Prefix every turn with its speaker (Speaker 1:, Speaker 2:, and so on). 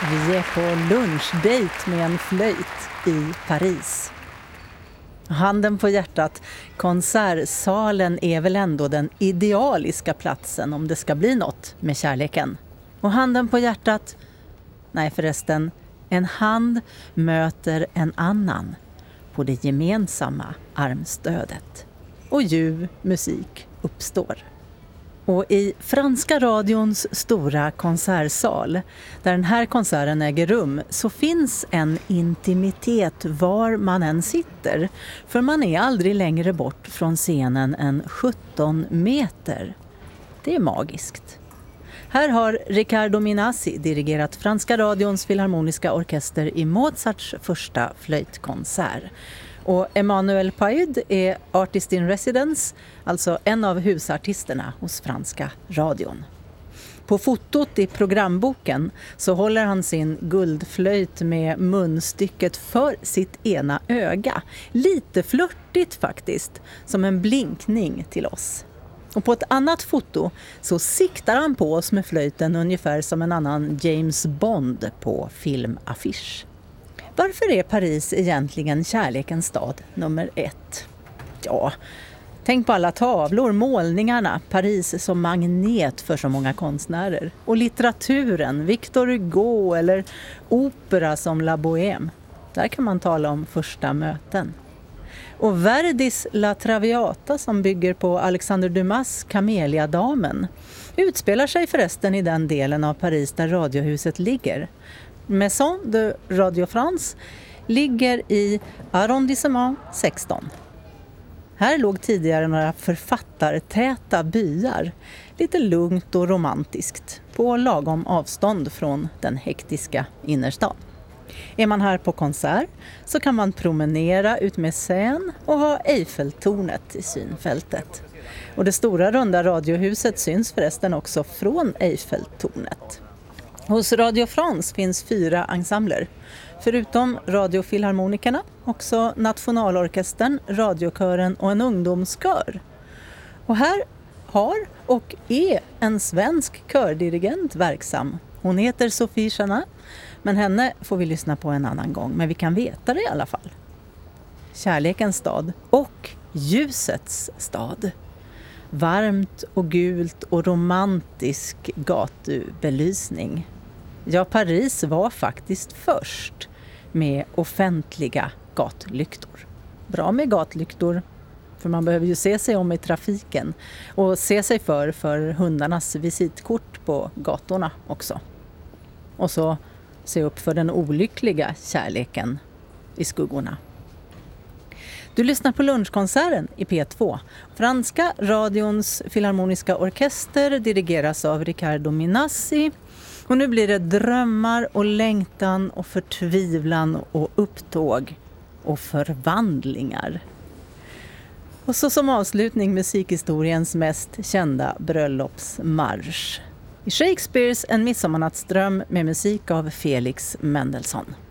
Speaker 1: Vi är på lunchdate med en flöjt i Paris. Handen på hjärtat, konsertsalen är väl ändå den idealiska platsen om det ska bli något med kärleken. Och handen på hjärtat, nej förresten, en hand möter en annan på det gemensamma armstödet. Och ljuv musik uppstår. Och i franska radions stora konsertsal, där den här konserten äger rum, så finns en intimitet var man än sitter. För man är aldrig längre bort från scenen än 17 meter. Det är magiskt. Här har Riccardo Minassi dirigerat franska radions filharmoniska orkester i Mozarts första flöjtkonsert. Och Emmanuel Paid är artist in residence, alltså en av husartisterna hos franska radion. På fotot i programboken så håller han sin guldflöjt med munstycket för sitt ena öga. Lite flörtigt faktiskt, som en blinkning till oss. Och på ett annat foto så siktar han på oss med flöjten ungefär som en annan James Bond på filmaffisch. Varför är Paris egentligen kärlekens stad nummer 1? Ja, tänk på alla tavlor, målningarna, Paris som magnet för så många konstnärer. Och litteraturen, Victor Hugo eller opera som La Bohème. Där kan man tala om första möten. Och Verdis La Traviata som bygger på Alexander Dumas Kameliadamen utspelar sig förresten i den delen av Paris där radiohuset ligger. Maison de Radio France ligger i arrondissement 16. Här låg tidigare några författartäta byar, lite lugnt och romantiskt, på lagom avstånd från den hektiska innerstan. Är man här på konsert så kan man promenera ut med Seine och ha Eiffeltornet i synfältet. Och det stora runda radiohuset syns förresten också från Eiffeltornet. Hos Radio France finns 4 ensembler. Förutom radiofilharmonikerna, också nationalorkestern, radiokören och en ungdomskör. Och här har och är en svensk kördirigent verksam. Hon heter Sophie Chanat, men henne får vi lyssna på en annan gång. Men vi kan veta det i alla fall. Kärlekens stad och ljusets stad. Varmt och gult och romantisk gatubelysning. Ja, Paris var faktiskt först med offentliga gatlyktor. Bra med gatlyktor, för man behöver ju se sig om i trafiken. Och se sig för hundarnas visitkort på gatorna också. Och så se upp för den olyckliga kärleken i skuggorna. Du lyssnar på lunchkonserten i P2. Franska radions filharmoniska orkester dirigeras av Riccardo Minassi. Och nu blir det drömmar och längtan och förtvivlan och upptåg och förvandlingar. Och så som avslutning musikhistoriens mest kända bröllopsmarsch. I Shakespeares En midsommarnattsdröm med musik av Felix Mendelssohn.